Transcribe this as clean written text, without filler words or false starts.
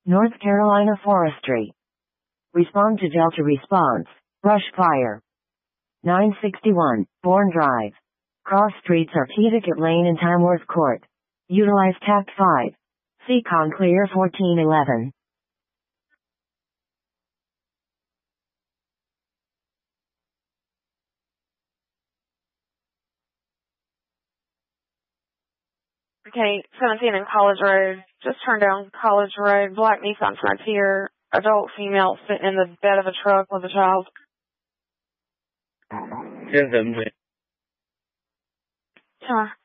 North Carolina Forestry. Respond to Delta response. Brush fire. 961, Bourne Drive. Cross streets are Keeticket Lane and Tamworth Court. Utilize TACT 5. Seacon clear 1411. Okay, 17 in College Road. Just turn down College Road. Black Nissan Frontier. Adult female sitting in the bed of a truck with a child. 10-17. 10.